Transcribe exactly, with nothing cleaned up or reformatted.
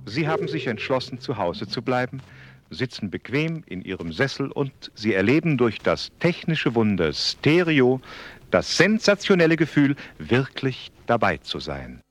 Sie haben sich entschlossen, zu Hause zu bleiben, sitzen bequem in Ihrem Sessel und Sie erleben durch das technische Wunder Stereo das sensationelle Gefühl, wirklich dabei zu sein.